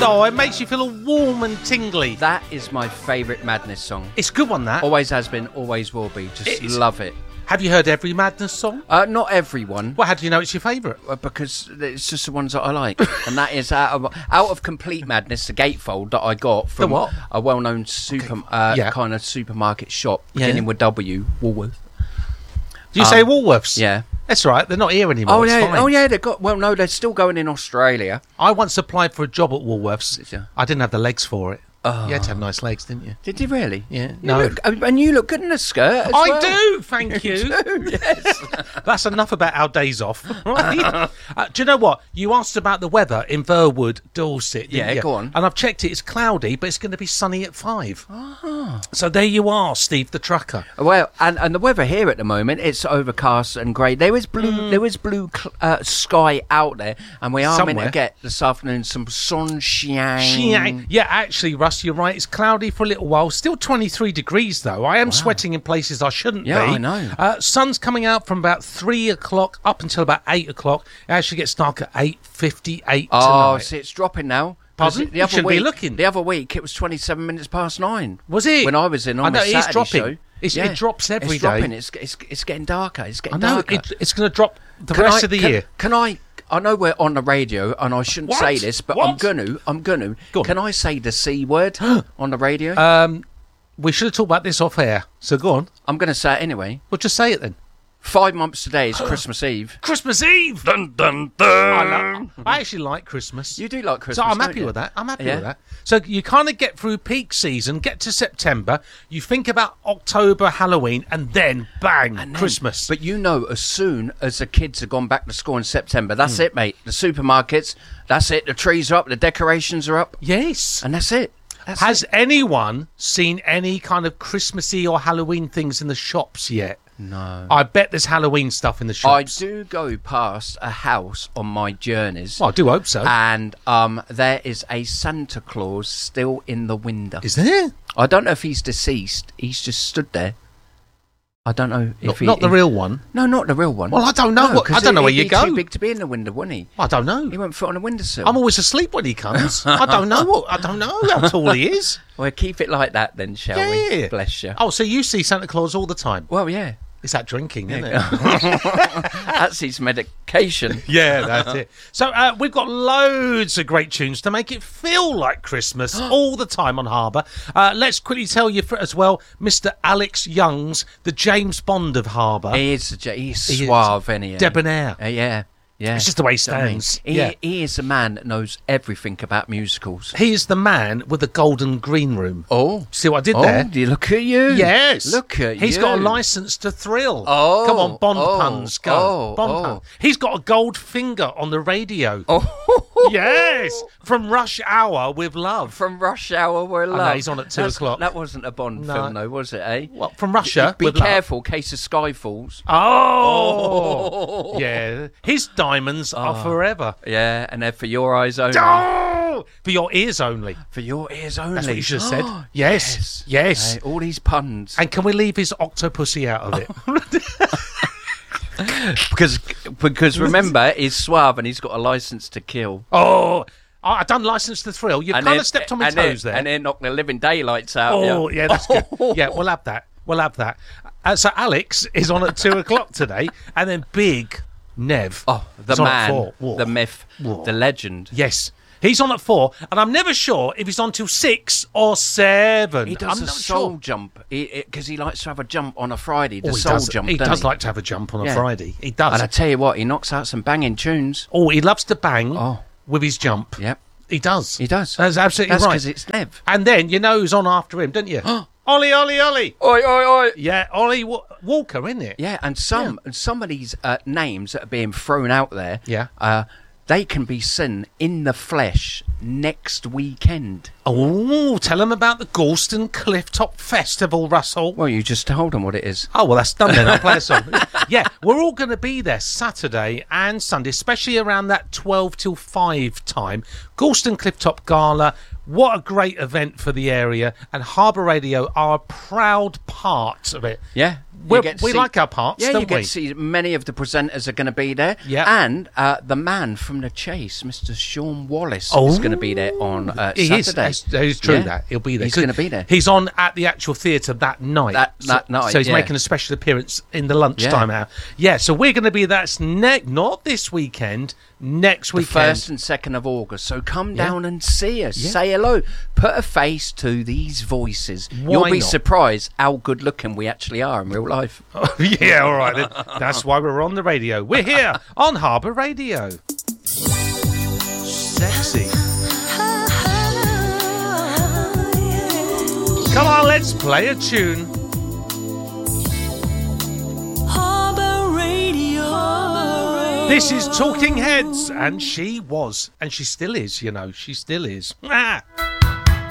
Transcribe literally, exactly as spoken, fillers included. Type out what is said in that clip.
Oh, it makes you feel all warm and tingly. That is my favourite Madness song. It's a good one, that. Always has been, always will be. Just It is. love it. Have you heard every Madness song? Uh, not everyone. Well, how do you know it's your favourite? Uh, because it's just the ones that I like, and that is out of out of Complete Madness, the gatefold that I got from The what? a well-known super Okay. uh, Yeah. kind of supermarket shop Yeah. beginning with W, Woolworth. Do you Um, say Woolworths? Yeah. That's right. They're not here anymore. Oh It's yeah. fine. Oh yeah. They got. Well, no, they're still going in Australia. I once applied for a job at Woolworths. Did you? I didn't have the legs for it. Oh. You had to have nice legs, didn't you? Did you really? Yeah. You No. look- and you look good in a skirt. As I well. do, thank you. do, yes. That's enough about our days off. Right? uh, do you know what? You asked about the weather in Verwood, Dorset. didn't Yeah, you? go on. And I've checked it. It's cloudy, but it's going to be sunny at five. Ah. So there you are, Steve the trucker. Well, and, and the weather here at the moment, it's overcast and grey. There is blue, there is blue cl- uh, sky out there, and we are meant Somewhere. to get this afternoon some sunshine. Shang. Yeah, actually, Russ, you're right. It's cloudy for a little while. Still twenty-three degrees, though. I am sweating in places I shouldn't Yeah, be. I know. Uh, sun's coming out from about three o'clock up until about eight o'clock. It actually gets dark at eight fifty-eight Oh, tonight. see, it's dropping now. 'Cause Pardon? The You other shouldn't be week, looking. The other week, it was twenty-seven minutes past nine. Was it? When I was in on I know, the it is Saturday dropping. show. It's- it drops every it's dropping. day. It's, it's, it's getting darker. It's I getting know. darker. It, it's going to drop the Can rest I- of the can, year. Can I... I know we're on the radio, and I shouldn't What? say this, but What? I'm gonna. I'm gonna. Go on. Can I say the C word on the radio? Um, we should have talked about this off air. So go on. I'm gonna say it anyway. Well, just say it then. Five months today is Christmas Eve. Christmas Eve. Dun dun dun. I, lo- I actually like Christmas. You do like Christmas, So I'm don't happy you? with that. I'm happy Yeah. with that. So you kind of get through peak season, get to September, you think about October, Halloween, and then bang, And then- Christmas. But you know, as soon as the kids have gone back to school in September, that's Hmm. it, mate. The supermarkets, that's it. The trees are up, the decorations are up, Yes. and that's it. That's Has it. anyone seen any kind of Christmassy or Halloween things in the shops yet? No. I bet there's Halloween stuff in the I shops. do go past a house on my journeys, Well, I do hope so. and um, there is a Santa Claus still in the window. Is there? I don't know if he's deceased. He's just stood there. I don't know if Not, he, not the he- real one. No, not the real one. Well, I don't know. No, what, I 'cause don't know he- where he'd you be go. Too big to be in the window, wouldn't he? I don't know. He won't fit on a windowsill. I'm always asleep when he comes. I don't know. What, I don't know how tall he is. Well, keep it like that then, shall we? Yeah. Bless you. Oh, so you see Santa Claus all the time? Well, yeah. It's that drinking, isn't it? That's his medication. Yeah, that's it. So uh, we've got loads of great tunes to make it feel like Christmas all the time on Harbour. Uh, let's quickly tell you for, as well, Mister Alex Young's the James Bond of Harbour. He is, a J- he's He is. suave, isn't he? Debonair. Uh, yeah, yeah. It's just the way he Do you know what I mean? stands. He, Yeah. he is a man that knows everything about musicals. He is the man with the golden green room. Oh. See what I did Oh, there? do you look at you? Yes. Look at He's you. got a license to thrill. Oh, Come on, Bond oh, puns, go. oh, Bond oh. puns. He's got a gold finger on the radio. Oh. Yes, from Rush Hour with Love. From Rush Hour Where know, Love. he's on at two That's- o'clock. That wasn't a Bond No. film, though, was it, eh? What, from Russia Be with Love? careful, case of sky falls. Oh, yeah. His diamonds are forever. Yeah, and they're for your eyes only. Oh, for your ears only. For your ears only. That's what you should have said. Yes, yes. Hey, all these puns. And can we leave his octopussy out of it? because because remember, he's suave and he's got a license to kill. Oh, I I done License to Thrill. You've And kind then- of stepped on my and toes then, there. And then knock the living daylights out. Oh, yeah, that's good. Yeah, we'll have that. We'll have that. Uh, so Alex is on at two o'clock today, and then Big Nev. Oh, the is on at man, four. Whoa. the myth, Whoa. the legend. Yes. He's on at four, and I'm never sure if he's on till six or seven. He does I'm a not soul sure. jump because he, he likes to have a jump on a Friday. The Oh, he soul does, jump. he doesn't does he? like to have a jump on a Yeah. Friday. He does. And I tell you what, he knocks out some banging tunes. Oh, he loves to bang Oh. with his jump. Yep, He does. he does. That's absolutely That's right. because it's Nev. And then you know who's on after him, don't you? Ollie, Ollie, Ollie. Oi, oi, oi. Yeah, Ollie Wa- Walker, isn't it? Yeah, and some some of these uh, names that are being thrown out there, Yeah. uh, they can be seen in the flesh next weekend. Oh, tell him about the Galston Clifftop Festival, Russell. Well, you just told them what it is. Oh, well, that's done then. I'll play a song. Yeah, we're all going to be there Saturday and Sunday, especially around that twelve till five time. Galston Clifftop Gala. What a great event for the area. And Harbour Radio are a proud part of it. Yeah. We're, get to we see- like our parts, Yeah, don't you get we? to see many of the presenters are going to be there. Yeah. And uh, the man from The Chase, Mister Sean Wallace, Oh. is going to be there on uh, He is. Saturday. It's, it's true Yeah. that he'll be there. He's going to be there. He's on at the actual theatre that night. That- so, that night, So he's yeah. making a special appearance in the lunchtime Yeah. hour. Yeah. So we're going to be that's ne- not this weekend. Next The weekend. first and second of August. So come Yeah. down and see us. Yeah. Say hello. Put a face to these voices. Why You'll be not? surprised how good looking we actually are in real life. Yeah, all right then. That's why we're on the radio. We're here on Harbour Radio. Sexy. Come on, let's play a tune. Harbour Radio. This is Talking Heads, and she was, and she still is, you know, she still is. Ah.